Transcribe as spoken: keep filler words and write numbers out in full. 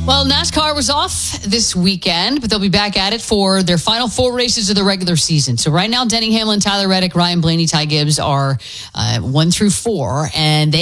Well, NASCAR was off this weekend, but they'll be back at it for their final four races of the regular season. So right now, Denny Hamlin, Tyler Reddick, Ryan Blaney, Ty Gibbs are uh, one through four, and they